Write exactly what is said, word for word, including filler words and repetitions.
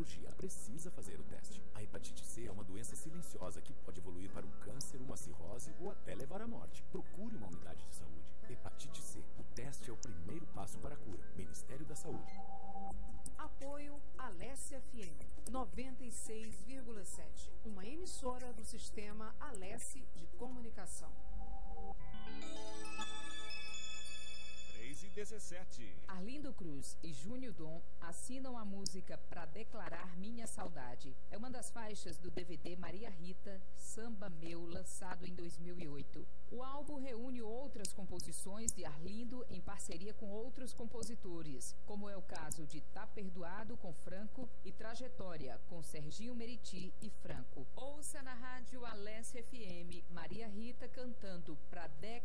cirurgia. Precisa fazer o teste. A hepatite C é uma doença silenciosa que pode evoluir para um câncer, uma cirrose ou até levar à morte. Procure uma unidade de saúde. Hepatite C. O teste é o primeiro passo para a cura. Ministério da Saúde. Apoio Alessia F M noventa e seis vírgula sete, uma emissora do sistema Alessi de comunicação. três e dezessete. Arlindo Cruz e Júnior Dom assinam a música Pra Declarar Minha Saudade. É uma das faixas do D V D Maria Rita, Samba Meu, lançado em dois mil e oito. O álbum reúne outras composições de Arlindo em parceria com outros compositores, como é o caso de Tá Perdoado com Franco e Trajetória com Serginho Meriti e Franco. Ouça na rádio Alessia F M Maria Rita cantando Pra Declarar